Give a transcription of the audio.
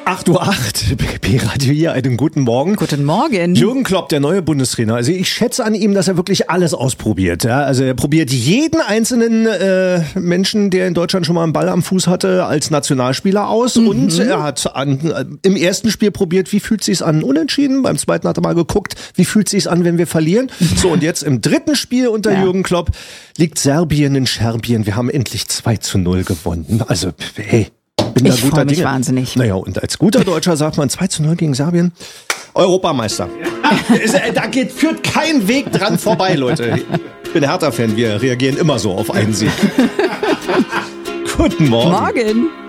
8:08 Uhr, B-Radio hier, einen guten Morgen. Guten Morgen. Jürgen Klopp, der neue Bundestrainer. Also ich schätze an ihm, dass er wirklich alles ausprobiert. Ja? Also er probiert jeden einzelnen Menschen, der in Deutschland schon mal einen Ball am Fuß hatte, als Nationalspieler aus. Und er hat im ersten Spiel probiert, wie fühlt es sich an, unentschieden. Beim zweiten hat er mal geguckt, wie fühlt es sich an, wenn wir verlieren. So, und jetzt im dritten Spiel unter Jürgen Klopp liegt Serbien in Scherbien. Wir haben endlich 2:0 gewonnen. Also, hey. Ich freue mich wahnsinnig. Naja, und als guter Deutscher sagt man 2:0 gegen Serbien. Europameister. Da führt kein Weg dran vorbei, Leute. Ich bin Hertha-Fan, wir reagieren immer so auf einen Sieg. Guten Morgen. Morgen.